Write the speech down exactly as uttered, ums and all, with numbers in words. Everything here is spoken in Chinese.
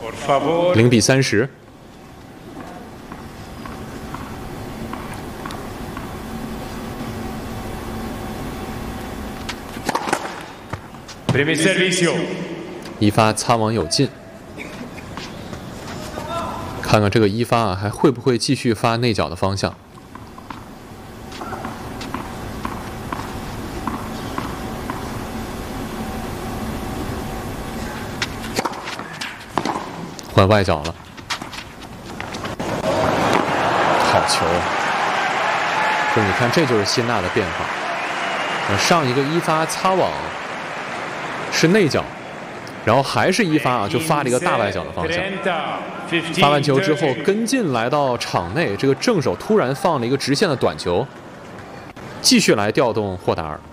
零比三十。一发擦网有进，看看这个一发啊，还会不会继续发内角的方向？换外角了，好球！就你看，这就是辛纳的变化。呃，上一个一发擦网是内角，然后还是一发啊，就发了一个大外角的方向。发完球之后跟进来到场内，这个正手突然放了一个直线的短球，继续来调动霍达尔。